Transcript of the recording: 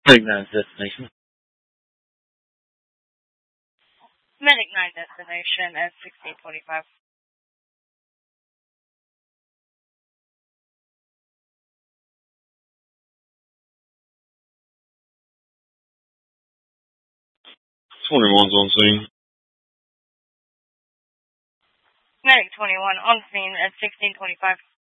Medic 9 destination. Medic 9 destination at 1625. On scene. Medic 21 on scene at 1625.